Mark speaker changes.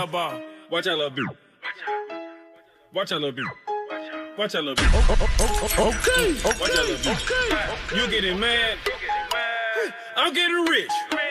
Speaker 1: out ball. Watch out, little bit. Watch out, little bit. Watch out, little bit.
Speaker 2: Okay.
Speaker 1: Watch out, little bit. You getting mad? I'm getting rich.